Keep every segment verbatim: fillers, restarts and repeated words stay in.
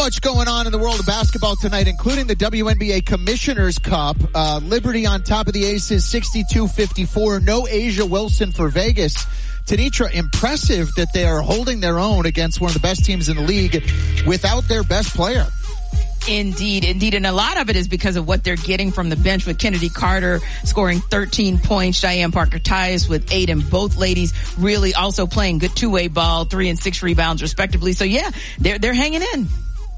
much going on in the world of basketball tonight, including the W N B A Commissioner's Cup. Uh, Liberty on top of the Aces, sixty-two fifty-four. No Asia Wilson for Vegas. Tanitra, impressive that they are holding their own against one of the best teams in the league without their best player. Indeed, indeed. And a lot of it is because of what they're getting from the bench, with Kennedy Carter scoring thirteen points, Cheyenne Parker-Tyus with eight, and both ladies really also playing good two-way ball, three and six rebounds respectively. So yeah, they're, they're hanging in.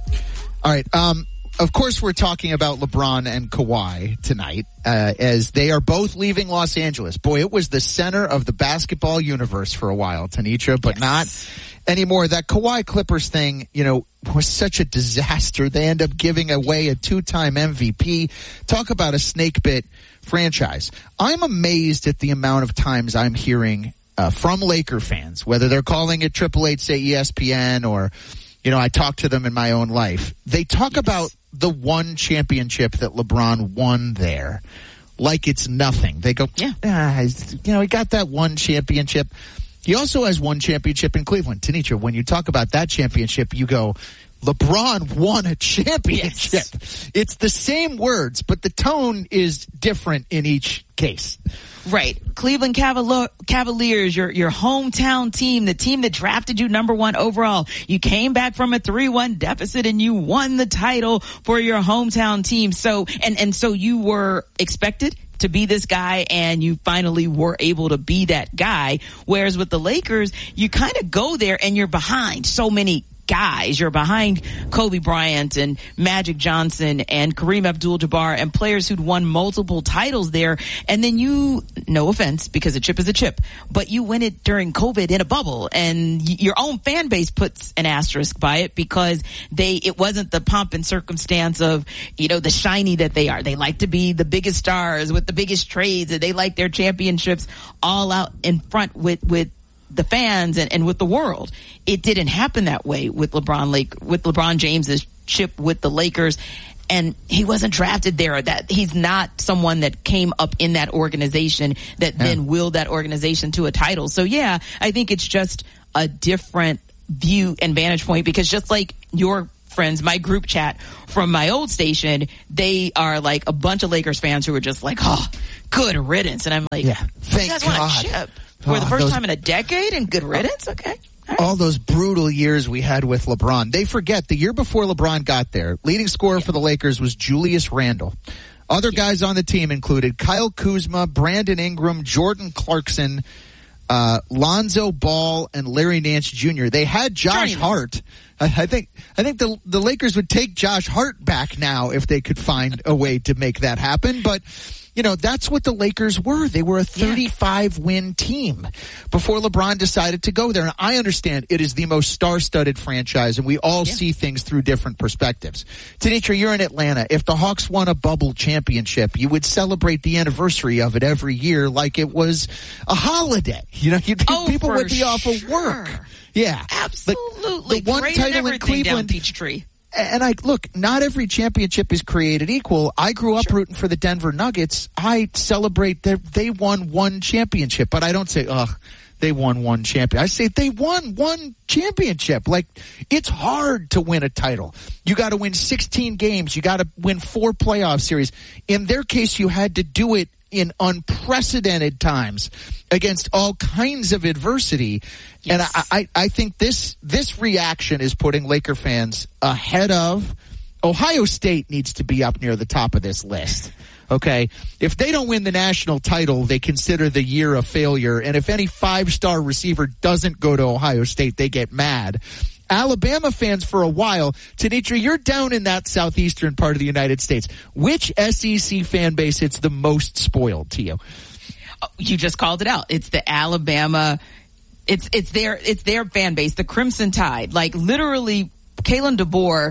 All right. Um, of course, we're talking about LeBron and Kawhi tonight, uh, as they are both leaving Los Angeles. Boy, it was the center of the basketball universe for a while, Tanitra, but yes. not anymore. That Kawhi Clippers thing, you know, was such a disaster. They end up giving away a two-time M V P. Talk about a snake bit franchise. I'm amazed at the amount of times I'm hearing uh, from Laker fans, whether they're calling it Triple H, say E S P N, or, you know, I talk to them in my own life. They talk yes. about the one championship that LeBron won there like it's nothing. They go, yeah, ah, you know, he got that one championship. He also has one championship in Cleveland. Tanitra, when you talk about that championship, you go, LeBron won a championship. Yes. It's the same words, but the tone is different in each case. Right. Cleveland Cavalier, Cavaliers, your your hometown team, the team that drafted you number one overall. You came back from a three one deficit and you won the title for your hometown team. So, and, and so you were expected to be this guy, and you finally were able to be that guy. Whereas with the Lakers, you kind of go there and you're behind so many guys. You're behind Kobe Bryant and Magic Johnson and Kareem Abdul-Jabbar and players who'd won multiple titles there. And then you, no offense, because a chip is a chip, but you win it during COVID in a bubble, and y- your own fan base puts an asterisk by it because they, it wasn't the pomp and circumstance of, you know, the shiny that they are. They like to be the biggest stars with the biggest trades, and they like their championships all out in front with, with, the fans and, and with the world. It didn't happen that way with LeBron Lake, with LeBron James's chip with the Lakers. And he wasn't drafted there. That he's not someone that came up in that organization that yeah. then willed that organization to a title. So yeah, I think it's just a different view and vantage point, because just like your friends, my group chat from my old station, they are like a bunch of Lakers fans who are just like, oh, good riddance. And I'm like, yeah, thank you guys God. Want a chip for oh, the first those, time in a decade, and good riddance? Okay. All, right. all those brutal years we had with LeBron. They forget the year before LeBron got there, leading scorer yeah. for the Lakers was Julius Randle. Other yeah. guys on the team included Kyle Kuzma, Brandon Ingram, Jordan Clarkson, uh, Lonzo Ball, and Larry Nance Junior They had Josh Journeyman. Hart. I, I think I think the the Lakers would take Josh Hart back now if they could find a way to make that happen. But, you know, that's what the Lakers were. They were a thirty-five win team before LeBron decided to go there. And I understand it is the most star-studded franchise, and we all yeah. see things through different perspectives. Tanitra, you're in Atlanta. If the Hawks won a bubble championship, you would celebrate the anniversary of it every year like it was a holiday. You know, you'd, oh, people would be sure. off of work. Yeah. Absolutely. The, the one title in Cleveland. Peachtree. And I look, not every championship is created equal. I grew up sure. rooting for the Denver Nuggets. I celebrate that they won one championship, but I don't say, ugh, they won one champion. I say they won one championship. Like, it's hard to win a title. You got to win sixteen games. You got to win four playoff series. In their case, you had to do it in unprecedented times against all kinds of adversity. Yes. And I, I, I think this this reaction is putting Laker fans ahead of Ohio State. Needs to be up near the top of this list. Okay, if they don't win the national title, they consider the year a failure. And if any five-star receiver doesn't go to Ohio State, they get mad. Alabama fans for a while. Tanitra, you're down in that southeastern part of the United States. Which S E C fan base is the most spoiled to you? Oh, you just called it out. It's the Alabama. It's it's their it's their fan base, the Crimson Tide. Like, literally, Kalen DeBoer.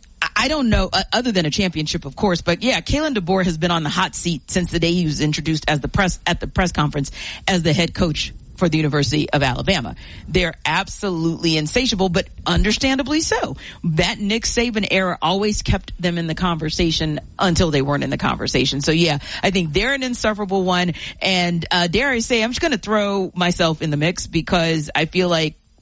I don't know, uh, other than a championship, of course, but yeah, Kalen DeBoer has been on the hot seat since the day he was introduced as the press at the press conference as the head coach for the University of Alabama. They're absolutely insatiable, but understandably so. That Nick Saban era always kept them in the conversation until they weren't in the conversation. So yeah, I think they're an insufferable one. And uh, dare I say, I'm just going to throw myself in the mix because I feel like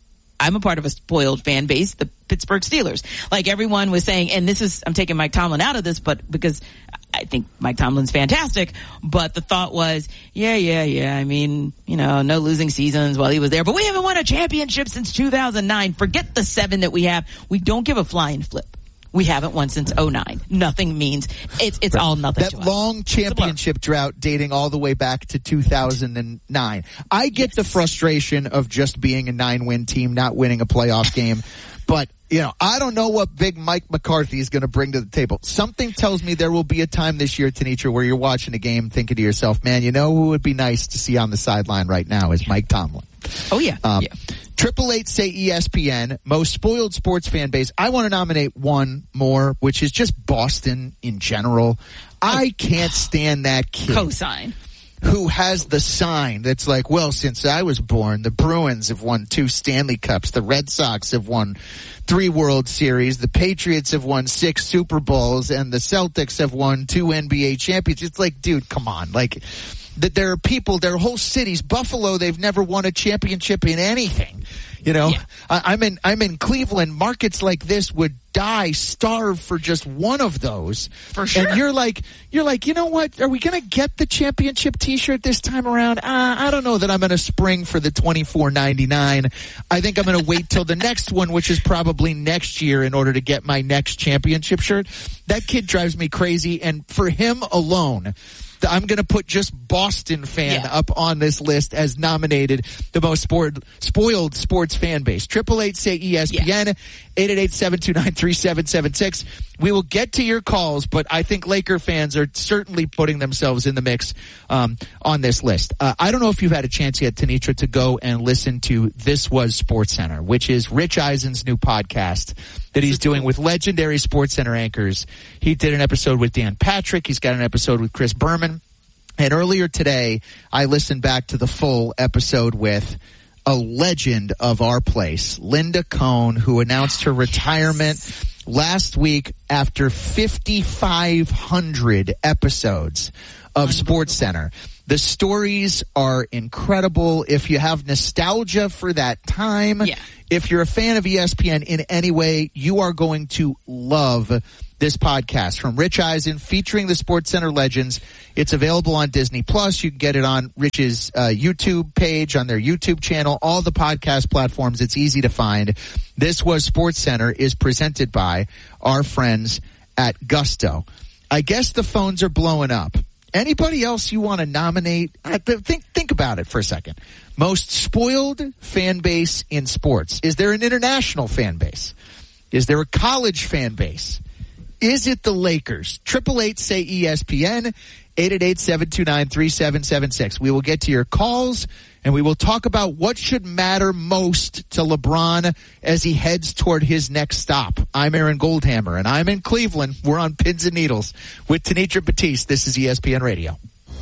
I'm a part of a spoiled fan base, the Pittsburgh Steelers. Like everyone was saying, and this is, I'm taking Mike Tomlin out of this, but because I think Mike Tomlin's fantastic, but the thought was, yeah, yeah, yeah. I mean, you know, no losing seasons while he was there, but we haven't won a championship since two thousand nine. Forget the seven that we have. We don't give a flying flip. We haven't won since oh nine. Nothing means it's it's all nothing. That to us. long championship drought dating all the way back to two thousand nine. I get yes. the frustration of just being a nine-win team, not winning a playoff game. But, you know, I don't know what big Mike McCarthy is going to bring to the table. Something tells me there will be a time this year, Tenitra, where you're watching a game thinking to yourself, man, you know who would be nice to see on the sideline right now is Mike Tomlin. Oh, yeah. Um, yeah. Triple eight say E S P N, most spoiled sports fan base. I want to nominate one more, which is just Boston in general. I can't stand that kid. Cosign. Who has the sign that's like, well, since I was born, the Bruins have won two Stanley Cups, the Red Sox have won three World Series, the Patriots have won six Super Bowls, and the Celtics have won two N B A championships. It's like, dude, come on. Like, that there are people, there are whole cities. Buffalo, they've never won a championship in anything. You know, yeah. I, I'm in I'm in Cleveland. Markets like this would die, starve for just one of those. For sure. And you're like, you're like, you know what? Are we going to get the championship T-shirt this time around? Uh, I don't know that I'm going to spring for the twenty-four ninety-nine. I think I'm going to wait till the next one, which is probably next year, in order to get my next championship shirt. That kid drives me crazy, and for him alone, I'm going to put just Boston fan yeah. up on this list as nominated the most sport, spoiled sports fan base. Triple eight say E S P N, yeah. eight eight eight, seven two nine, three seven seven six. We will get to your calls, but I think Laker fans are certainly putting themselves in the mix um, on this list. Uh, I don't know if you've had a chance yet, Tenitra, to go and listen to This Was SportsCenter, which is Rich Eisen's new podcast that he's doing with legendary SportsCenter anchors. He did an episode with Dan Patrick. He's got an episode with Chris Berman. And earlier today, I listened back to the full episode with a legend of our place, Linda Cohn, who announced her retirement yes. last week after fifty-five hundred episodes of SportsCenter. The stories are incredible. If you have nostalgia for that time, yeah. if you're a fan of E S P N in any way, you are going to love this podcast from Rich Eisen featuring the SportsCenter legends. It's available on Disney Plus. You can get it on Rich's uh, YouTube page, on their YouTube channel, all the podcast platforms. It's easy to find. This Was SportsCenter is presented by our friends at Gusto. I guess the phones are blowing up. Anybody else you want to nominate? Think think about it for a second. Most spoiled fan base in sports. Is there an international fan base? Is there a college fan base? Is it the Lakers? Triple eight say E S P N, eight eight eight, seven two nine, three seven seven six. We will get to your calls, and we will talk about what should matter most to LeBron as he heads toward his next stop. I'm Aaron Goldhammer, and I'm in Cleveland. We're on Pins and Needles with Tenitra Batiste. This is E S P N Radio.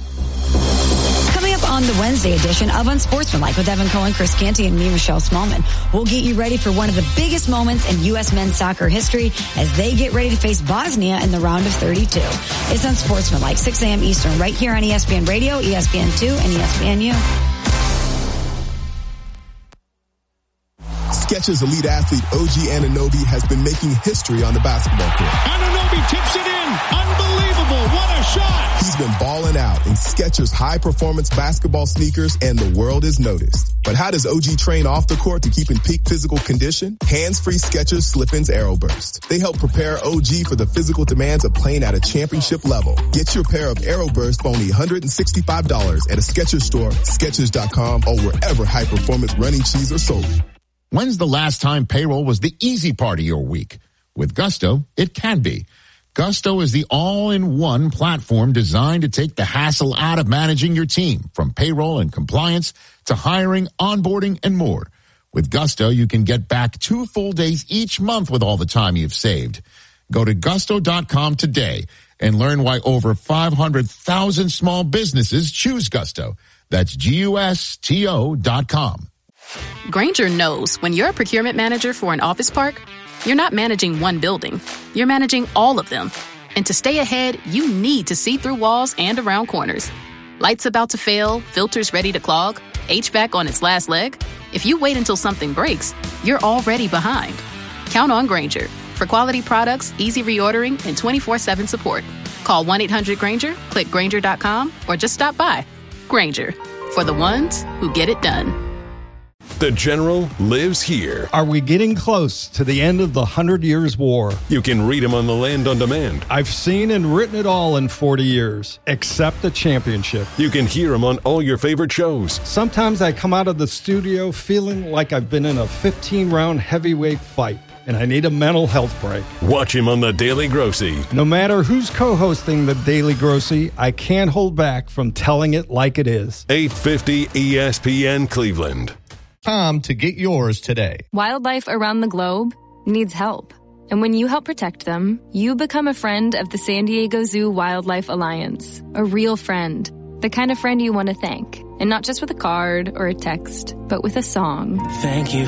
Coming up on the Wednesday edition of Unsportsmanlike with Evan Cohen, Chris Canty, and me, Michelle Smallman, we'll get you ready for one of the biggest moments in U S men's soccer history as they get ready to face Bosnia in the round of thirty-two. It's Unsportsmanlike, six a.m. Eastern, right here on E S P N Radio, E S P N two, and E S P N U. Skechers elite athlete O G Anunoby has been making history on the basketball court. Anunoby tips it in. Unbelievable. What a shot. He's been balling out in Skechers high-performance basketball sneakers, and the world is noticed. But how does O G train off the court to keep in peak physical condition? Hands-free Skechers Slip-ins Aeroburst. They help prepare O G for the physical demands of playing at a championship level. Get your pair of Aeroburst for only one hundred sixty-five dollars at a Skechers store, Skechers dot com, or wherever high-performance running shoes are sold. When's the last time payroll was the easy part of your week? With Gusto, it can be. Gusto is the all-in-one platform designed to take the hassle out of managing your team, from payroll and compliance to hiring, onboarding, and more. With Gusto, you can get back two full days each month with all the time you've saved. Go to gusto dot com today and learn why over five hundred thousand small businesses choose Gusto. That's G U S T O dot com. Grainger knows when you're a procurement manager for an office park, you're not managing one building. You're managing all of them. And to stay ahead, you need to see through walls and around corners. Lights about to fail, filters ready to clog. H V A C on its last leg? If you wait until something breaks, you're already behind. Count on Grainger for quality products, easy reordering, and twenty-four seven support. Call one eight hundred Grainger, click Grainger dot com, or just stop by. Grainger, for the ones who get it done. The General lives here. Are we getting close to the end of the Hundred Years' War? You can read him on The Land on Demand. I've seen and written it all in forty years, except the championship. You can hear him on all your favorite shows. Sometimes I come out of the studio feeling like I've been in a fifteen-round heavyweight fight, and I need a mental health break. Watch him on The Daily Grossy. No matter who's co-hosting The Daily Grossy, I can't hold back from telling it like it is. eight fifty E S P N Cleveland. Time to get yours today. Wildlife around the globe needs help. And when you help protect them, you become a friend of the San Diego Zoo Wildlife Alliance. A real friend. The kind of friend you want to thank. And not just with a card or a text, but with a song. Thank you